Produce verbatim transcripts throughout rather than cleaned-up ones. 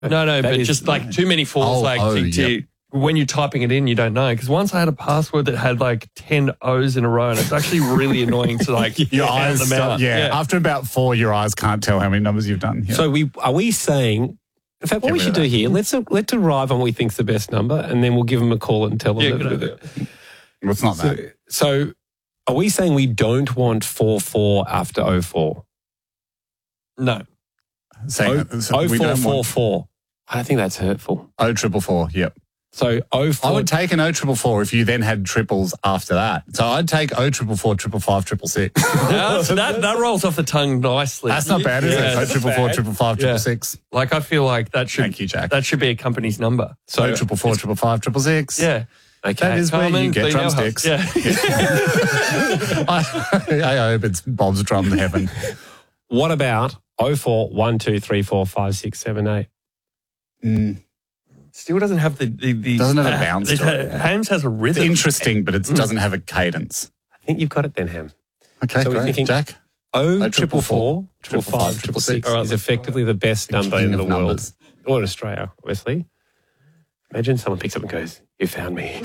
No, no, That but is- just like too many fours, Oh, like oh, to, to, yep. when you're typing it in, you don't know. Because once I had a password that had like ten O's in a row, and it's actually really annoying to like Your count eyes them start, out. yeah. After about four, your eyes can't tell how many numbers you've done. Yeah. So we are we saying, in fact, what Get we rid should of do that. here, let's let's arrive on what we think's the best number, and then we'll give them a call and tell them. Yeah, that- good that- idea. Well, it's not So, that. so are we saying we don't want four four after oh four? No. Saying that- so oh we four don't four want four. I don't think that's hurtful. O triple four. Yep. So oh I four. would take an O triple four if you then had triples after that. So I'd take O triple four, triple five, triple six. No, so that, that rolls off the tongue nicely. That's not bad, is Yeah, it? O that's triple four, bad. triple five, triple Yeah. six. Like, I feel like that should Thank you, Jack. that should be a company's number. So O triple four, triple five, triple six. Yeah. Okay. That is where Carmen, you get clean our house. drumsticks. Yeah. I, I hope it's Bob's drum to heaven. What about oh four one two three four five six seven eight? Mm. Still doesn't have the... the, the Doesn't have a uh, bounce it to ha- it. Hames has a It's rhythm. interesting, but it doesn't have a cadence. I think you've got it then, Ham. Okay, So we're great. thinking- Jack? O O triple four, triple triple five, five, triple triple six six. is effectively the best number king in the of world. numbers. Or in Australia, obviously. Imagine someone picks up and goes, "You found me."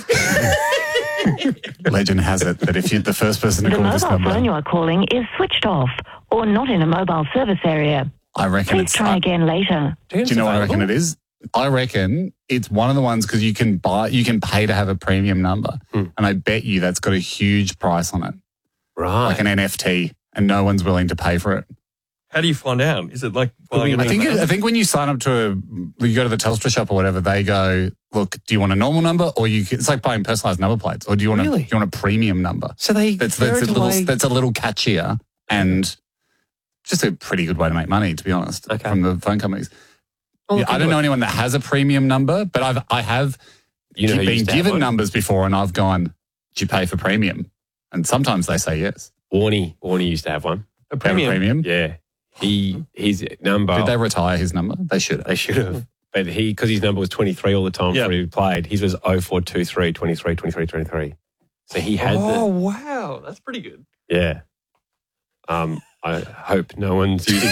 Legend has it that if you're the first person to The call this mobile number, phone you are calling is switched off or not in a mobile service area. I reckon Please it's... try again later. Do you know what I reckon it is? I reckon it's one of the ones because you can buy, you can pay to have a premium number, and I bet you that's got a huge price on it, Right. like an N F T, and no one's willing to pay for it. How do you find out? Is it like... buying an I think email? it, I think when you sign up to a, you go to the Telstra shop or whatever, they go, look, do you want a normal number or you? Can, it's like buying personalised number plates, or do you want Really? a, do you want a premium number? So they That's that's a ferret little away- that's a little catchier and just a pretty good way to make money, to be honest, Okay. from the phone companies. I'll Yeah, look I don't into know it. anyone that has a premium number, but I've I have You know who been used to have given one? numbers before, and I've gone, "Do you pay for premium?" And sometimes they say yes. Warnie, Warnie used to have one. A They have a premium. premium. Yeah. He his number. Did they retire his number? They should have. They should have. But he, because his number was twenty-three all the time Yeah. before he played, his was oh four two three, twenty-three, twenty-three, twenty-three. So he had Oh, wow. That's pretty good. the, yeah. Um, I hope no one's using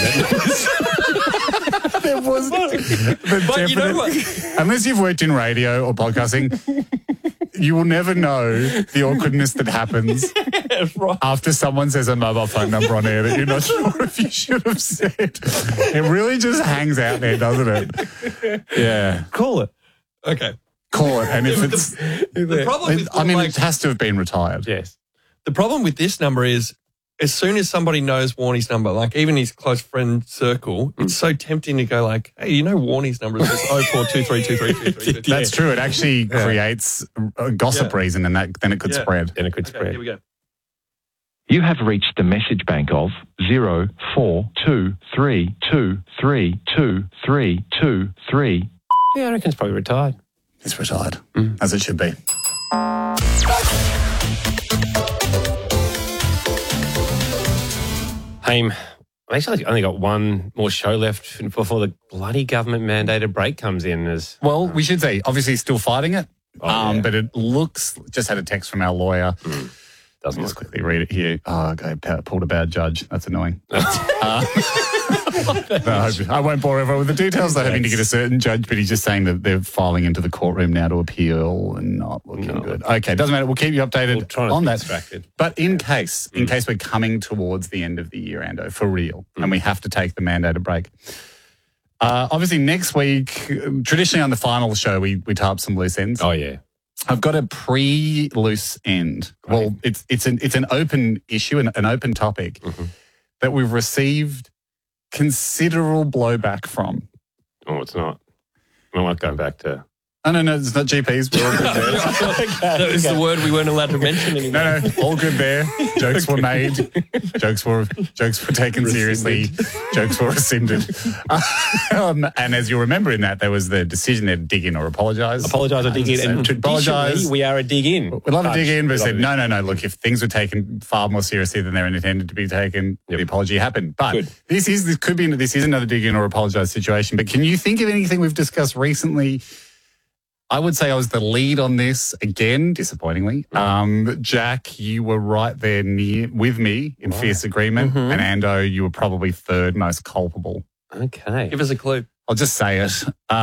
that. There was, But you know what? unless you've worked in radio or podcasting, you will never know the awkwardness that happens Right. after someone says a mobile phone number on air that you're not sure if you should have said. It really just hangs out there, doesn't it? Yeah. Call it. Okay. Call it. And if it's, The problem with I mean, like, it has to have been retired. Yes. the problem with this number is as soon as somebody knows Warnie's number, like even his close friend circle, Mm. it's so tempting to go like, hey, you know Warnie's number is oh four two three two three two three. That's true. It actually creates a gossip Yeah. reason, and that then it could Yeah. spread. Then it could Okay, spread. here we go. You have reached the message bank of zero four two three two three two three two three. Yeah, I reckon it's probably retired. It's retired, as it should be. Haim, I actually only got one more show left before the bloody government mandated break comes in. As Well, we should say, obviously, still fighting it, Oh, um, yeah. but it looks. Just had a text from our lawyer. doesn't Just look quickly read it here. Oh, okay, pa- pulled a bad judge. That's annoying. Uh, no, I, hope- I won't bore everyone with the details. They're hoping to get a certain judge, but he's just saying that they're filing into the courtroom now to appeal and not looking No. good. Okay, doesn't matter. We'll keep you updated We'll try not on to be that. distracted. But in case, in case we're coming towards the end of the year, Ando, for real, and we have to take the mandated break. Uh, obviously, next week, traditionally on the final show, we we tie up some loose ends. Oh yeah, I've got a pre-loose end. Well, it's it's an it's an open issue and an open topic that we've received considerable blowback from. oh it's not. I'm not going back to. Oh, no, no, it's not G Ps. We're all good there. That was the word we weren't allowed to mention anymore. No, no, all good there. Jokes were made. Jokes were jokes were taken seriously. Jokes were rescinded. Um, and as you remember in that, there was the decision there to dig in or apologise. Apologise or dig in. And Apologise. traditionally, we are a dig in. We'd love to dig in, but We love said, to- no, no, no, look, if things were taken far more seriously than they're intended to be taken, Yep. the apology happened. But Good. this is, this could be, this is another dig in or apologise situation. But can you think of anything we've discussed recently? I would say I was the lead on this again, disappointingly. Um, Jack, you were right there near with me in fierce agreement. And Ando, you were probably third most culpable. Okay. Give us a clue. I'll just say it.